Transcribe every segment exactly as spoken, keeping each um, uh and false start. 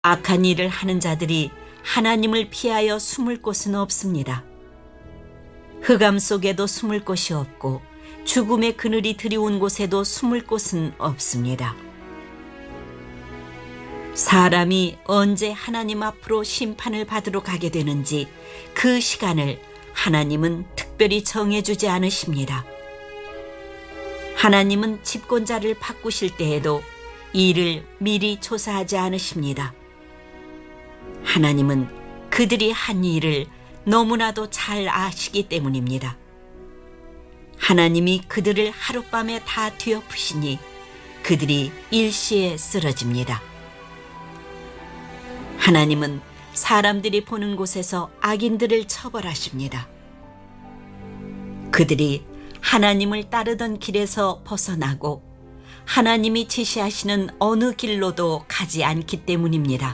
악한 일을 하는 자들이 하나님을 피하여 숨을 곳은 없습니다. 흑암 속에도 숨을 곳이 없고 죽음의 그늘이 드리운 곳에도 숨을 곳은 없습니다. 사람이 언제 하나님 앞으로 심판을 받으러 가게 되는지 그 시간을 하나님은 특별히 정해주지 않으십니다. 하나님은 집권자를 바꾸실 때에도 이를 미리 조사하지 않으십니다. 하나님은 그들이 한 일을 너무나도 잘 아시기 때문입니다. 하나님이 그들을 하룻밤에 다 뒤엎으시니 그들이 일시에 쓰러집니다. 하나님은 사람들이 보는 곳에서 악인들을 처벌하십니다. 그들이 하나님을 따르던 길에서 벗어나고 하나님이 지시하시는 어느 길로도 가지 않기 때문입니다.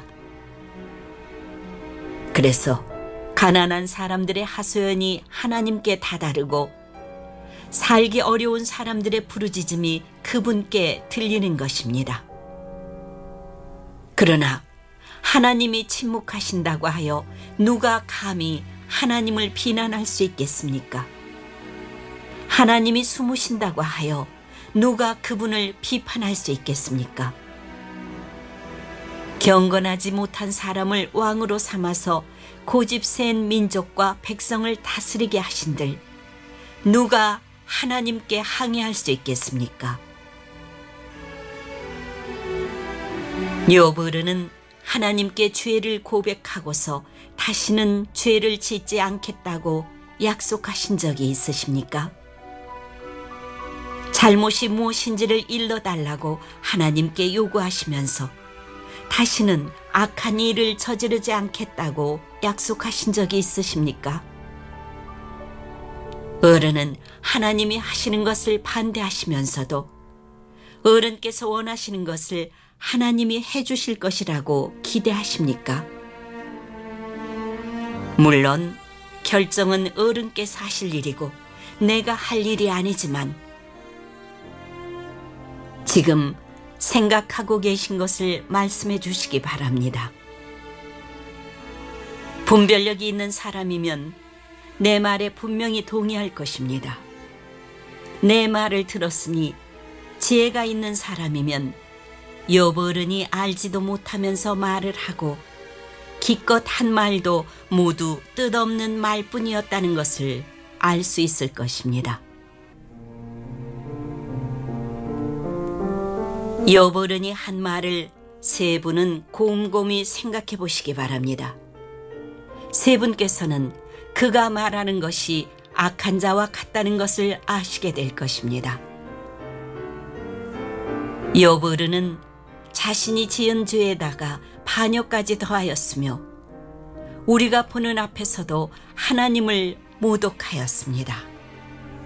그래서 가난한 사람들의 하소연이 하나님께 다다르고 살기 어려운 사람들의 부르짖음이 그분께 들리는 것입니다. 그러나 하나님이 침묵하신다고 하여 누가 감히 하나님을 비난할 수 있겠습니까? 하나님이 숨으신다고 하여 누가 그분을 비판할 수 있겠습니까? 경건하지 못한 사람을 왕으로 삼아서 고집센 민족과 백성을 다스리게 하신들 누가 하나님께 항의할 수 있겠습니까? 욥은 하나님께 죄를 고백하고서 다시는 죄를 짓지 않겠다고 약속하신 적이 있으십니까? 잘못이 무엇인지를 일러달라고 하나님께 요구하시면서 다시는 악한 일을 저지르지 않겠다고 약속하신 적이 있으십니까? 어른은 하나님이 하시는 것을 반대하시면서도 어른께서 원하시는 것을 하나님이 해주실 것이라고 기대하십니까? 물론 결정은 어른께서 하실 일이고 내가 할 일이 아니지만 지금 생각하고 계신 것을 말씀해 주시기 바랍니다. 분별력이 있는 사람이면 내 말에 분명히 동의할 것입니다. 내 말을 들었으니 지혜가 있는 사람이면 욥 어른이 알지도 못하면서 말을 하고 기껏 한 말도 모두 뜻없는 말뿐이었다는 것을 알 수 있을 것입니다. 욥 어른이 한 말을 세 분은 곰곰이 생각해 보시기 바랍니다. 세 분께서는 그가 말하는 것이 악한 자와 같다는 것을 아시게 될 것입니다. 욥 어른은 자신이 지은 죄에다가 반역까지 더하였으며 우리가 보는 앞에서도 하나님을 모독하였습니다.